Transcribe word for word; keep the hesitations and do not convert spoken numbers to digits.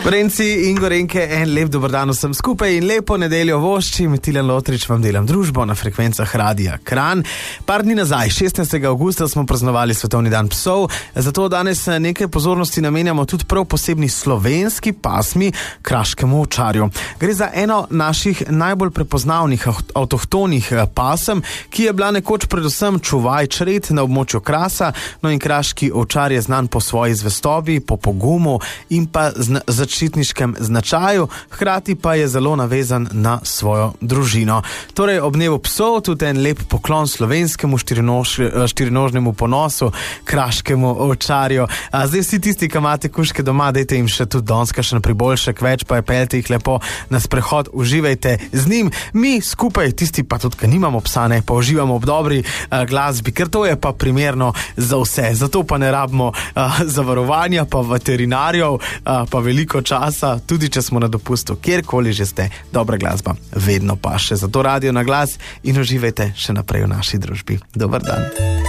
Gorenci in Gorenke, en lep dober dan vsem skupaj in lepo nedeljo voščim. Tilen Lotrič vam delam družbo na frekvencah Radia Kranj. Par dni nazaj, šestnajstega avgusta, smo praznovali Svetovni dan psov, zato danes nekaj pozornosti namenjamo tudi prav posebni slovenski pasmi, kraškemu ovčarju. Gre za eno naših najbolj prepoznavnih avtohtonih pasem, ki je bila nekoč predvsem čuvaj čred na območju Krasa, no in kraški ovčar je znan po svoji zvestobi, po pogumu in pa zna- začetniškem značaju, hkrati pa je zelo navezan na svojo družino. Torej, ob dnevu psov tudi en lep poklon slovenskemu štirinož, štirinožnemu ponosu, kraškemu ovčarju. A zdaj vsi tisti, ki imate kužke doma, dajte jim še tudi danes kakšen priboljšek več, pa je peljte jih lepo na sprehod, uživajte z njim. Mi skupaj, tisti pa tudi, ki nimamo psa, ne, pa uživamo ob dobri a, glasbi, ker to je pa primerno za vse. Zato pa ne rabimo a, zavarovanja, pa veterinarjev, a, pa veliko časa, tudi če smo na dopustu, kjerkoli že ste, dobra glasba vedno paše. Zato Radio na glas in uživajte še naprej v naši družbi. Dober dan.